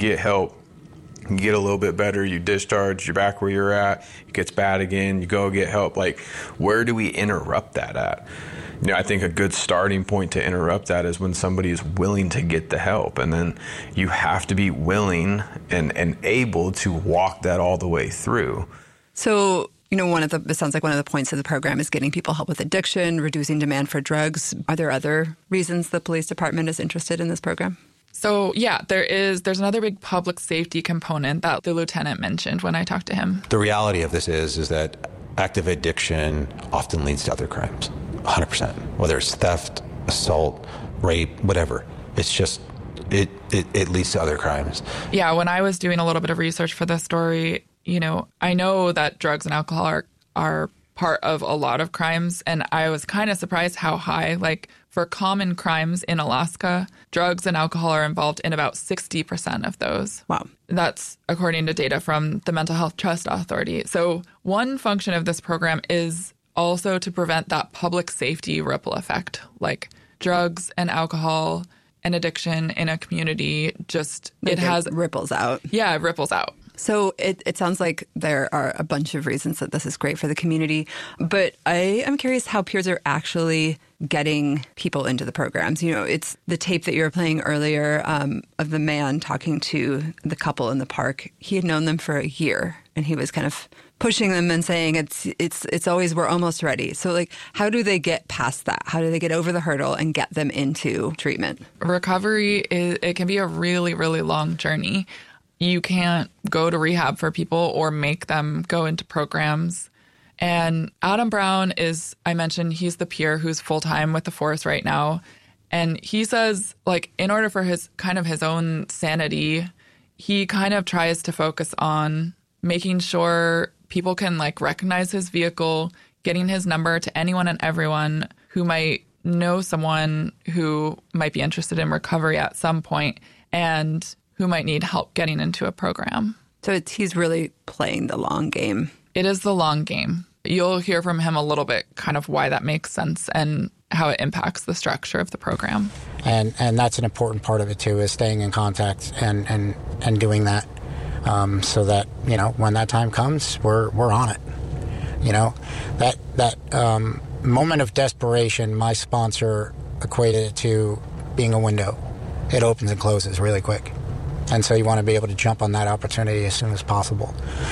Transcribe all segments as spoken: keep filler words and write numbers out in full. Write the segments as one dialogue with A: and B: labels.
A: get help. You get a little bit better, you discharge, you're back where you're at, it gets bad again, you go get help. Like, where do we interrupt that at? You know, I think a good starting point to interrupt that is when somebody is willing to get the help. And then you have to be willing and, and able to walk that all the way through.
B: So, you know, one of the, it sounds like one of the points of the program is getting people help with addiction, reducing demand for drugs. Are there other reasons the police department is interested in this program?
C: So, yeah, there is. There's another big public safety component that the lieutenant mentioned when I talked to him.
D: The reality of this is, is that active addiction often leads to other crimes, one hundred percent. Whether it's theft, assault, rape, whatever. It's just, it, it, it leads to other crimes.
C: Yeah, when I was doing a little bit of research for this story, you know, I know that drugs and alcohol are, are part of a lot of crimes, and I was kind of surprised how high, like, for common crimes in Alaska, drugs and alcohol are involved in about sixty percent of those.
B: Wow.
C: That's according to data from the Mental Health Trust Authority. So one function of this program is also to prevent that public safety ripple effect, like drugs and alcohol and addiction in a community just,
B: Like
C: it has...
B: ripples out.
C: Yeah, it ripples out.
B: So it, it sounds like there are a bunch of reasons that this is great for the community. But I am curious how peers are actually getting people into the programs. You know, it's the tape that you were playing earlier um, of the man talking to the couple in the park. He had known them for a year, and he was kind of pushing them and saying, it's it's it's always, we're almost ready. So, like, how do they get past that? How do they get over the hurdle and get them into treatment?
C: Recovery, is, it can be a really, really long journey. You can't go to rehab for people or make them go into programs. And Adam Brown is, I mentioned, he's the peer who's full-time with the force right now. And he says, like, in order for his kind of his own sanity, he kind of tries to focus on making sure people can, like, recognize his vehicle, getting his number to anyone and everyone who might know someone who might be interested in recovery at some point, and who might need help getting into a program.
B: So it's, he's really playing the long game.
C: It is the long game. You'll hear from him a little bit kind of why that makes sense and how it impacts the structure of the program.
E: And and that's an important part of it, too, is staying in contact and, and, and doing that um, so that, you know, when that time comes, we're we're on it. You know, that, that um, moment of desperation, my sponsor equated it to being a window. It opens and closes really quick. And so you want to be able to jump on that opportunity as soon as possible.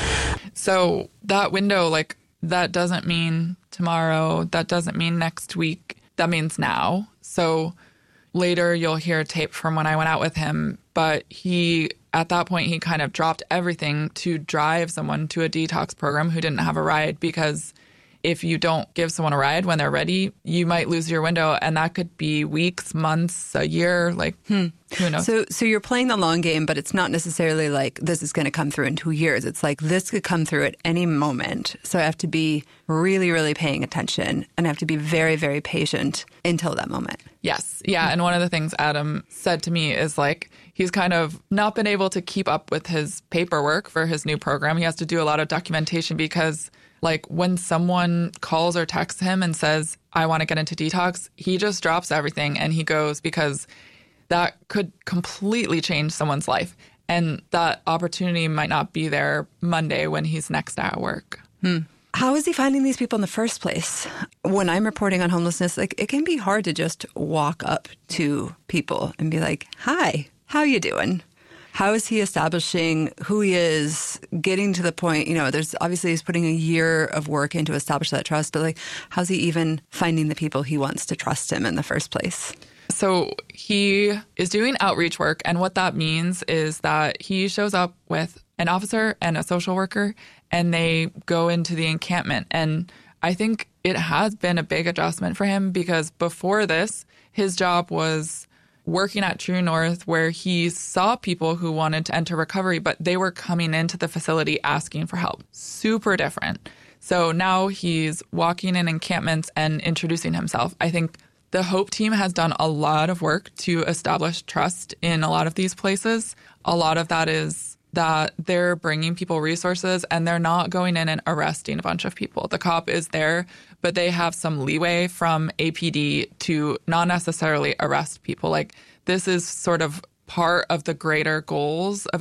C: So that window, like, that doesn't mean tomorrow. That doesn't mean next week. That means now. So later you'll hear a tape from when I went out with him. But he, at that point, he kind of dropped everything to drive someone to a detox program who didn't have a ride, because if you don't give someone a ride when they're ready, you might lose your window. And that could be weeks, months, a year, like, hmm. who knows?
B: So so you're playing the long game, but it's not necessarily like this is going to come through in two years. It's like this could come through at any moment. So I have to be really, really paying attention, and I have to be very, very patient until that moment.
C: Yes. Yeah. And one of the things Adam said to me is, like, he's kind of not been able to keep up with his paperwork for his new program. He has to do a lot of documentation because, like, when someone calls or texts him and says, I want to get into detox, he just drops everything and he goes, because that could completely change someone's life. And that opportunity might not be there Monday when he's next at work.
B: Hmm. How is he finding these people in the first place? When I'm reporting on homelessness, like, it can be hard to just walk up to people and be like, hi, how you doing? How is he establishing who he is, getting to the point, you know, there's obviously he's putting a year of work in to establish that trust, but, like, how's he even finding the people he wants to trust him in the first place?
C: So he is doing outreach work. And what that means is that he shows up with an officer and a social worker, and they go into the encampment. And I think it has been a big adjustment for him, because before this, his job was working at True North, where he saw people who wanted to enter recovery, but they were coming into the facility asking for help. Super different. So now he's walking in encampments and introducing himself. I think the HOPE team has done a lot of work to establish trust in a lot of these places. A lot of that is that they're bringing people resources, and they're not going in and arresting a bunch of people. The cop is there, but they have some leeway from A P D to not necessarily arrest people. Like, this is sort of part of the greater goals of